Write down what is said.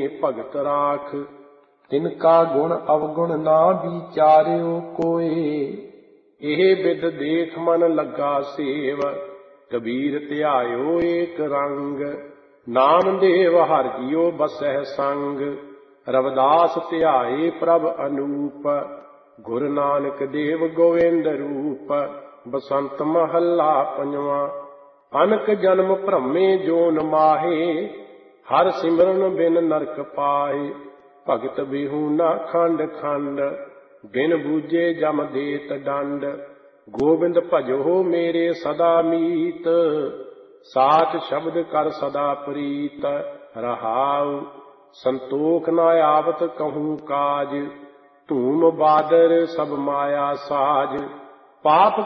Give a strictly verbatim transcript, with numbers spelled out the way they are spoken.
ਭਗਤ ਰਾਖ। ਤਿਨਕਾ ਗੁਣ ਅਵਗੁਣ ਨਾ ਵਿਚਾਰਿਓ ਕੋਏ। ਇਹ ਬਿਦ ਦੇਖ ਮਨ ਲੱਗਾ ਸੇਵ, ਕਬੀਰ ਧਿਆਇਓ ਏਕ ਰੰਗ। ਨਾਮਦੇਵ ਹਰਿ ਜੀਉ ਬਸਹਿ ਸੰਗ, ਰਵਿਦਾਸ ਧਿਆਏ ਪ੍ਰਭ ਅਨੂਪ। ਗੁਰੂ ਨਾਨਕ ਦੇਵ ਗੋਵਿੰਦ ਰੂਪ, ਬਸੰਤ ਮਹੱਲਾ ਪੰਜਵਾਂ। ਅਨਕ ਜਨਮ ਭ੍ਰਮੇ ਜੋਨ ਮਾਹੇ, ਹਰਿ ਸਿਮਰਨ ਬਿਨ ਨਰਕ ਪਾਹੇ। ਭਗਤ ਬਿਹੂਨਾ ਖੰਡ ਖੰਡ, ਬਿਨ ਬੂਝੇ ਜਮ ਦੇਤ ਡੰਡ। ਗੋਬਿੰਦ ਭਜੋ ਮੇਰੇ ਸਦਾ ਮੀਤ, ਸਾਚ ਸ਼ਬਦ ਕਰ ਸਦਾ ਪ੍ਰੀਤ। ਰਹਾਉ ਸੰਤੋਖ ਨਾ ਆਵਤ ਕਹੂੰ ਕਾਜ, ਧੂਮ ਬਾਦਰ ਸਭ ਮਾਇਆ ਸਾਜ। ਪਾਪ